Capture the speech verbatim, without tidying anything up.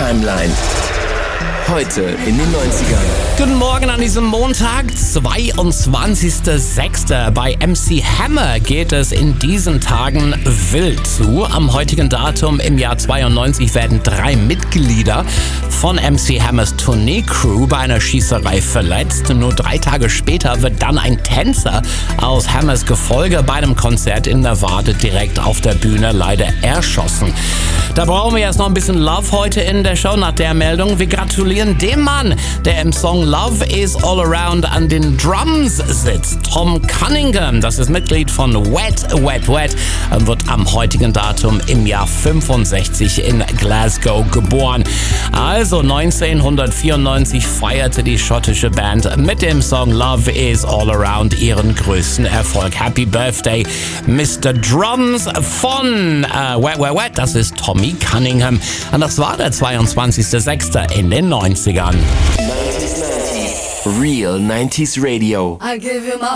Timeline. Heute in den neunzigern. Guten Morgen an diesem Montag, zweiundzwanzigster sechster Bei M C Hammer geht es in diesen Tagen wild zu. Am heutigen Datum im Jahr zweiundneunzig werden drei Mitglieder von M C Hammers Tournee-Crew bei einer Schießerei verletzt. Nur drei Tage später wird dann ein Tänzer aus Hammers Gefolge bei einem Konzert in Nevada direkt auf der Bühne leider erschossen. Da brauchen wir jetzt noch ein bisschen Love heute in der Show nach der Meldung. Wir gratulieren dem Mann, der im Song Love is All Around an den Drums sitzt. Tom Cunningham, das ist Mitglied von Wet, Wet, Wet, wird am heutigen Datum im Jahr fünfundsechzig in Glasgow geboren. Also neunzehnhundertvierundneunzig feierte die schottische Band mit dem Song Love is All Around ihren größten Erfolg. Happy Birthday, Mister Drums von äh, Wet, Wet, Wet, das ist Tommy Cunningham. Und das war der zweiundzwanzigster sechster in den neunzigern. Real nineties Radio. I give you my